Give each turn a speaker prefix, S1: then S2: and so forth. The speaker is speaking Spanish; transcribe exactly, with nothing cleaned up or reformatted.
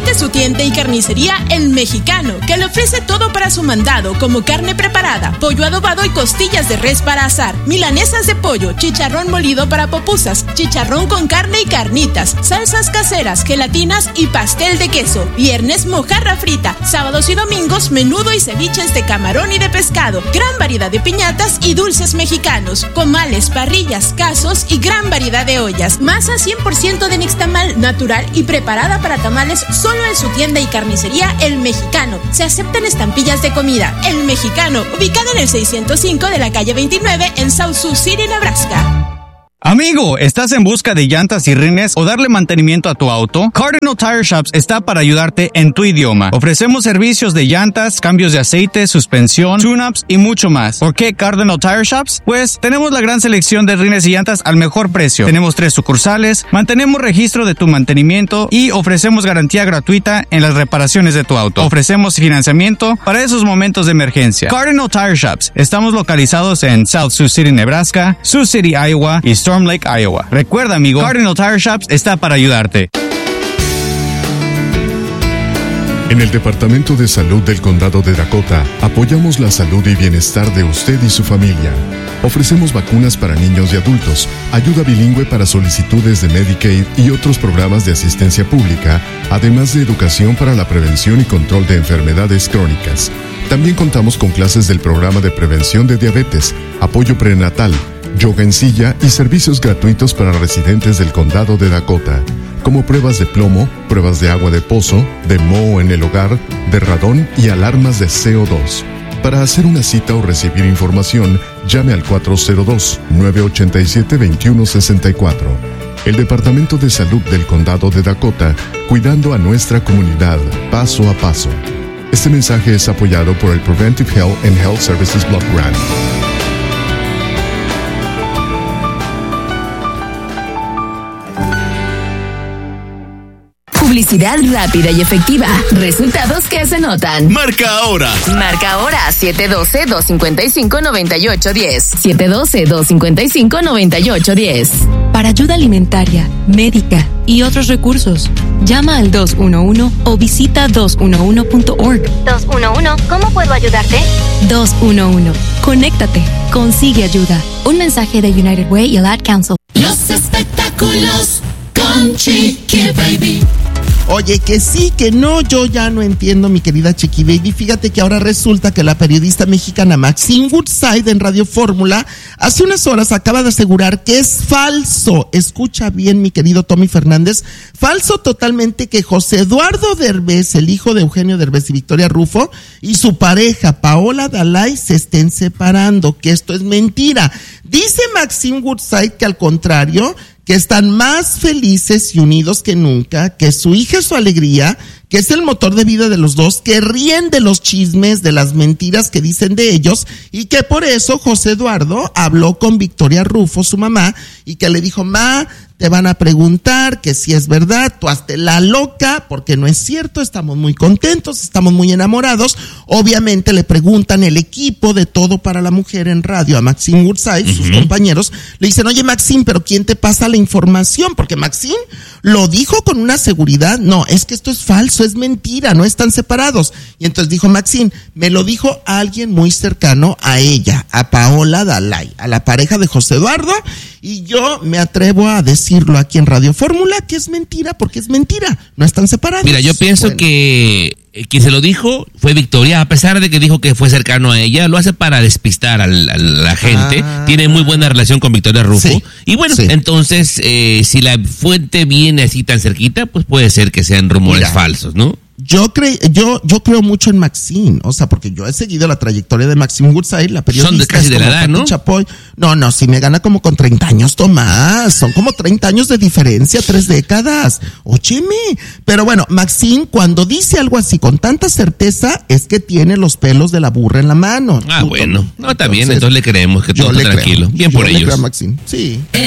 S1: Visite su tienda y carnicería El Mexicano, que le ofrece todo para su mandado, como carne preparada, pollo adobado y costillas de res para asar, milanesas de pollo, chicharrón molido para pupusas, chicharrón con carne y carnitas, salsas caseras, gelatinas y pastel de queso. Viernes, mojarra frita. Sábados y domingos, menudo y ceviches de camarón y de pescado. Gran variedad de piñatas y dulces mexicanos, comales, parrillas, casos y gran variedad de ollas. Masa cien por ciento de nixtamal, natural y preparada para tamales, solo en su tienda y carnicería El Mexicano. Se aceptan estampillas de comida. El Mexicano, ubicado en el seiscientos cinco de la calle veintinueve en South Sioux City, Nebraska.
S2: Amigo, ¿estás en busca de llantas y rines o darle mantenimiento a tu auto? Cardinal Tire Shops está para ayudarte en tu idioma. Ofrecemos servicios de llantas, cambios de aceite, suspensión, tune-ups y mucho más. ¿Por qué Cardinal Tire Shops? Pues tenemos la gran selección de rines y llantas al mejor precio. Tenemos tres sucursales, mantenemos registro de tu mantenimiento y ofrecemos garantía gratuita en las reparaciones de tu auto. Ofrecemos financiamiento para esos momentos de emergencia. Cardinal Tire Shops. Estamos localizados en South Sioux City, Nebraska, Sioux City, Iowa y Storm Lake, Iowa. Recuerda, amigo, Cardinal Tire Shops está para ayudarte.
S3: En el Departamento de Salud del Condado de Dakota, apoyamos la salud y bienestar de usted y su familia. Ofrecemos vacunas para niños y adultos, ayuda bilingüe para solicitudes de Medicaid y otros programas de asistencia pública, además de educación para la prevención y control de enfermedades crónicas. También contamos con clases del programa de prevención de diabetes, apoyo prenatal, yoga en silla y servicios gratuitos para residentes del condado de Dakota, como pruebas de plomo, pruebas de agua de pozo, de moho en el hogar, de radón y alarmas de C O dos. Para hacer una cita o recibir información, llame al cuatro cero dos, nueve ocho siete, dos uno seis cuatro. El Departamento de Salud del Condado de Dakota, cuidando a nuestra comunidad paso a paso. Este mensaje es apoyado por el Preventive Health and Health Services Block Grant.
S4: Publicidad rápida y efectiva. Resultados que se notan.
S5: Marca ahora.
S4: Marca ahora siete uno dos, dos cinco cinco, nueve ocho uno cero. siete uno dos, dos cinco cinco, nueve ocho uno cero.
S6: Para ayuda alimentaria, médica y otros recursos, llama al dos uno uno o visita dos uno uno punto org.
S7: dos uno uno, ¿cómo puedo ayudarte?
S6: dos uno uno, conéctate, consigue ayuda. Un mensaje de United Way y el Ad Council.
S5: Los espectáculos con Chiqui Baby.
S8: Oye, que sí, que no, yo ya no entiendo, mi querida Chiqui Baby. Fíjate que ahora resulta que la periodista mexicana Maxine Woodside en Radio Fórmula hace unas horas acaba de asegurar que es falso. Escucha bien, mi querido Tommy Fernández. Falso totalmente que José Eduardo Derbez, el hijo de Eugenio Derbez y Victoria Rufo, y su pareja Paola Dalai se estén separando, que esto es mentira. Dice Maxine Woodside que al contrario, que están más felices y unidos que nunca, que su hija es su alegría, que es el motor de vida de los dos, que ríen de los chismes, de las mentiras que dicen de ellos, y que por eso José Eduardo habló con Victoria Rufo, su mamá, y que le dijo: ma, te van a preguntar que si es verdad, tú hazte la loca, porque no es cierto, estamos muy contentos, estamos muy enamorados. Obviamente le preguntan el equipo de Todo para la Mujer en radio a Maxine Woodside, uh-huh. sus compañeros, le dicen: oye, Maxine, pero ¿quién te pasa la información? Porque Maxine lo dijo con una seguridad: no, es que esto es falso, es mentira, no están separados. Y entonces dijo Maxine: me lo dijo alguien muy cercano a ella, a Paola Dalai, a la pareja de José Eduardo, y yo me atrevo a decirlo aquí en Radio Fórmula que es mentira, porque es mentira, no están separados.
S9: Mira, yo pienso bueno. que quien se lo dijo fue Victoria, a pesar de que dijo que fue cercano a ella, lo hace para despistar a la, a la gente, ah, tiene muy buena relación con Victoria Rufo, sí, y bueno, sí. entonces, eh, si la fuente viene así tan cerquita, pues puede ser que sean rumores Mira, falsos, ¿no?
S8: Yo creo, yo, yo creo mucho en Maxine, o sea, porque yo he seguido la trayectoria de Maxine Woodside, la periodista.
S9: Son de casi de la edad, ¿no?
S8: Chapoy. No, no, sí me gana como con treinta años, Tomás. Son como treinta años de diferencia, tres décadas. Óyeme. Pero bueno, Maxine, cuando dice algo así con tanta certeza, es que tiene los pelos de la burra en la mano.
S9: Ah, Tú, bueno. No, está bien, entonces le creemos que todo está tranquilo. Bien
S8: yo
S9: por
S8: le
S9: ellos.
S8: Creo a Maxine. Sí.